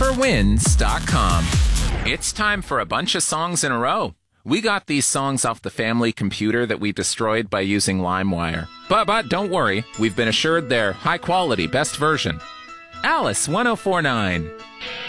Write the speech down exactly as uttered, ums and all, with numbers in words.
for wins dot com. It's time for a bunch of songs in a row. We got these songs off the family computer that we destroyed by using LimeWire. But, but don't worry, we've been assured they're high quality, best version. Alice one oh four nine.